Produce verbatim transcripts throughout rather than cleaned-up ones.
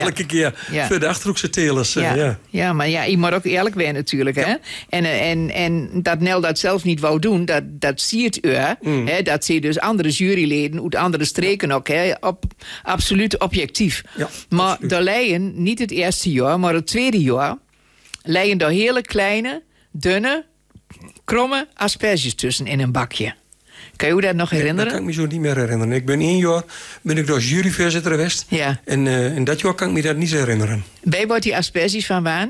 elke keer ja. voor de Achterhoekse telers. Ja. Ja. ja, maar ja, je moet ook eerlijk zijn natuurlijk. Ja. Hè? En, en, en dat Nel dat zelf niet wou doen, dat, dat zie het u. Mm. Hè? Dat zie dus andere juryleden uit andere streken ook. Hè? Op, absoluut objectief. Ja, maar absoluut. daar leien, niet het eerste jaar, maar het tweede jaar, leien daar hele kleine, dunne, kromme asperges tussen in een bakje. Kan je je dat nog herinneren? Nee, dat kan ik me zo niet meer herinneren. Ik ben één jaar ben ik door juryvoorzitter geweest. Ja. En uh, in dat jaar kan ik me dat niet herinneren. Bij wordt die asperges van waan?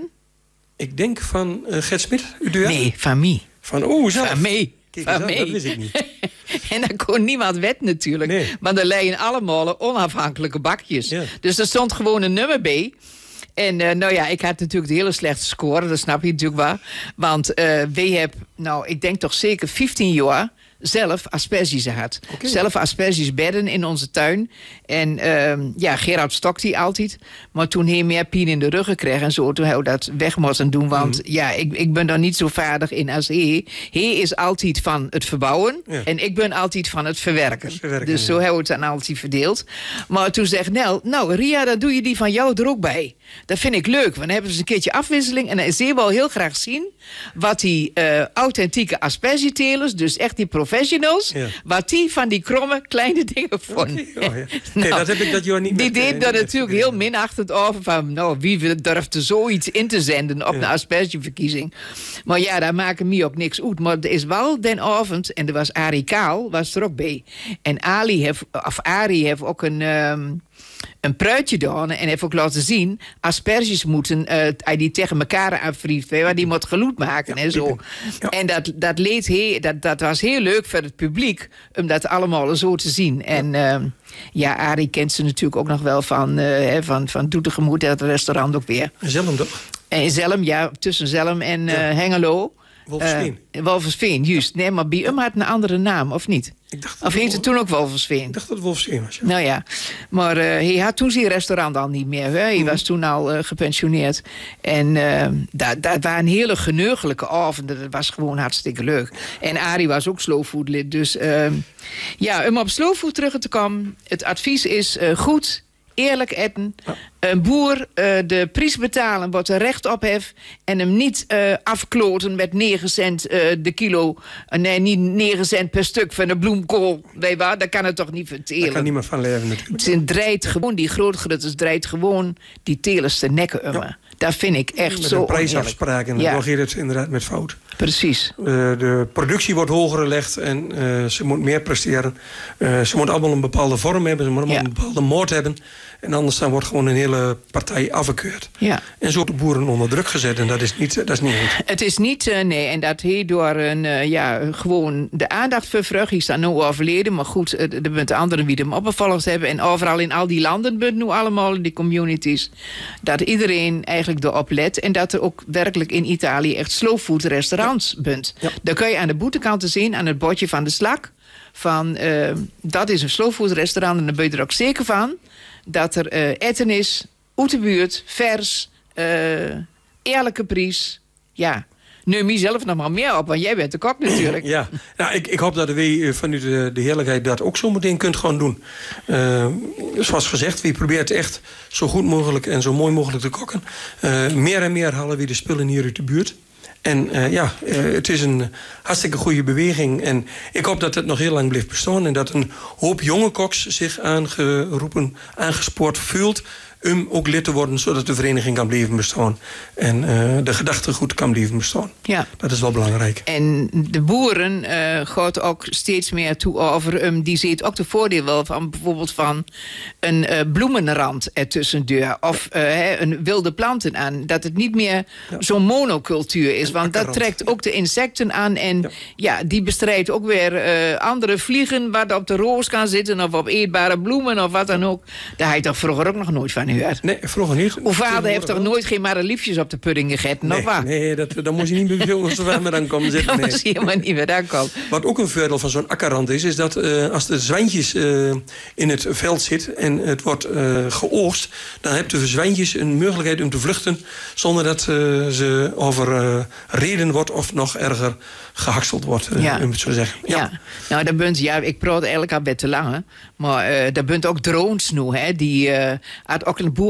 Ik denk van uh, Gert Smit. Nee, van mij. Van oeh, zelf. Van mij. Kijk, van dat, mij. dat wist ik niet. En dan kon niemand wet natuurlijk. Nee. Maar er leien allemaal onafhankelijke bakjes. Ja. Dus er stond gewoon een nummer bij. En uh, nou ja, ik had natuurlijk de hele slechte score. Dat snap je natuurlijk wel. Want uh, wij hebben, nou, ik denk toch zeker vijftien jaar zelf asperges gehad. Okay. Zelf asperges bedden in onze tuin. En uh, ja, Gerard stokt die altijd. Maar toen hij meer pijn in de rug kreeg en zo, toen hij dat weg moest doen. Want mm. ja, ik, ik ben daar niet zo vaardig in als hij. Hij is altijd van het verbouwen. Ja. En ik ben altijd van het verwerken. Het verwerken dus zo ja. hebben we het dan altijd verdeeld. Maar toen zegt Nel, nou Ria, dan doe je die van jou er ook bij. Dat vind ik leuk. Want dan hebben we eens een keertje afwisseling. En dan zie je wel heel graag zien wat die uh, authentieke aspergetelers, dus echt die professionals, ja. wat die van die kromme kleine dingen vonden. Okay. Oh, ja. Nee, nou, dat heb ik dat jaar niet. Die met, deed uh, daar natuurlijk heel minachtend over van, nou, wie durfde zoiets in te zenden op ja. een aspergeverkiezing. Maar ja, daar maken mij ook niks uit. Maar er is wel den avond, en er was Arie Kaal, was er ook bij. En Ali heeft, of Arie heeft ook een Um, een pruitje gedaan en heeft ook laten zien, asperges moeten, uh, die tegen elkaar aanvrieft, waar die moet geluid maken ja, en zo. Ja. En dat, dat, leed he, dat, dat was heel leuk voor het publiek, om dat allemaal zo te zien. En uh, ja, Arie kent ze natuurlijk ook nog wel van, uh, van, van Doetinchem, dat restaurant ook weer. Zelm toch? En Zelm, ja, tussen Zelm en uh, ja. Hengelo. Wolversveen. Uh, Wolversveen, juist. Nee, maar bij hem had een andere naam, of niet? Ik dacht of heette het toen ook Wolversveen? Ik dacht dat het Wolversveen was, ja. Nou ja, maar uh, hij had toen zijn restaurant al niet meer. Hè? Hij mm. was toen al uh, gepensioneerd. En uh, dat, dat waren hele geneugelijke avonden. Dat was gewoon hartstikke leuk. En Arie was ook slowfoodlid. Dus uh, ja, om op slowfood terug te komen. Het advies is uh, goed, eerlijk eten. Ja. Een boer uh, de prijs betalen wat er recht op heeft. En hem niet uh, afkloten met negen cent uh, de kilo. Uh, nee, niet negen cent per stuk van een bloemkool. Nee, waar? Dat kan het toch niet vertelen. Daar kan niemand van leven natuurlijk. Het draait gewoon, die grootgrutters draait gewoon die telers te nekken om. Ja. Dat vind ik echt met zo een prijsafspraak en dan ja. gaat het inderdaad met fout. Precies. Uh, de productie wordt hoger gelegd en uh, ze moet meer presteren. Uh, ze moet allemaal een bepaalde vorm hebben, ze moet allemaal ja. een bepaalde moord hebben. En anders dan wordt gewoon een hele partij afgekeurd. Ja. En zo worden de boeren onder druk gezet en dat is niet, dat is niet goed. Het is niet, uh, nee, en dat heet door een, uh, ja, gewoon de aandacht vervrucht. Hij is dan nu overleden, maar goed, uh, er zijn anderen die hem opgevolgd hebben. En overal in al die landen zijn nu allemaal die communities. Dat iedereen eigenlijk erop let. En dat er ook werkelijk in Italië echt slowfood restaurants ja. bent. Ja. Daar kun je aan de boetekanten zien, aan het bordje van de slak. Van, uh, dat is een slowfood restaurant en daar ben je er ook zeker van. Dat er uh, eten is, uit de buurt, vers, uh, eerlijke prijs. Ja, neem jezelf nog maar meer op, want jij bent de kok natuurlijk. Ja, nou, ik, ik hoop dat we vanuit de, de heerlijkheid dat ook zo meteen kunt gewoon doen. Uh, zoals gezegd, we proberen het echt zo goed mogelijk en zo mooi mogelijk te koken. Uh, meer en meer halen we de spullen hier uit de buurt. En uh, ja, uh, het is een hartstikke goede beweging. En ik hoop dat het nog heel lang blijft bestaan. En dat een hoop jonge koks zich aangeroepen, aangespoord voelt om ook lid te worden, zodat de vereniging kan blijven bestaan. En uh, de gedachtegoed kan blijven bestaan. Ja. Dat is wel belangrijk. En de boeren uh, gaat ook steeds meer toe over. Um, die ziet ook de voordeel wel van bijvoorbeeld van een uh, bloemenrand ertussendeur. Of uh, he, een wilde planten aan. Dat het niet meer ja. zo'n monocultuur is. Want dat trekt ook de insecten aan. En ja, ja die bestrijdt ook weer uh, andere vliegen wat op de roos kan zitten. Of op eetbare bloemen of wat dan ook. Daar had je toch vroeger ook nog nooit van. Nee, vroeger niet. Uw vader heeft toch nooit geen mareliefjes op de pudding gegeten, nee, of wat? Nee, dat, dan moet je niet meer veel zover meer aan komen zitten. Dan nee. moet je helemaal niet meer aankomen. Wat ook een voordeel van zo'n akkerrand is, is dat uh, als de zwijntjes uh, in het veld zitten en het wordt uh, geoogst, dan hebben de zwijntjes een mogelijkheid om te vluchten zonder dat uh, ze overreden uh, wordt of nog erger gehakseld wordt, uh, ja. om het zo te zeggen. Ja. Ja. Nou, daar bent, ja, ik praat eigenlijk al bij te lang, hè. Maar uh, daar bent ook drones nu, hè, die uh, uit ook een boer